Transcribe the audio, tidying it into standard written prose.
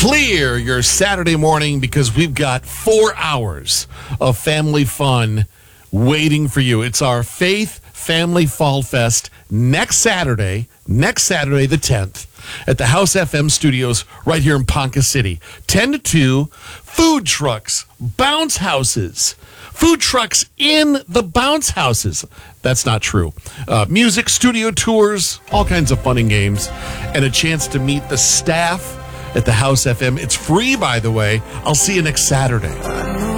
Clear your Saturday morning because we've got 4 hours of family fun waiting for you. It's our Faith Family Fall Fest next Saturday the 10th at the House FM studios right here in Ponca City. 10 to 2, food trucks, bounce houses. Food trucks in the bounce houses. That's not true. Music, studio tours, all kinds of fun and games, and a chance to meet the staff at the House FM. It's free, by the way. I'll see you next Saturday.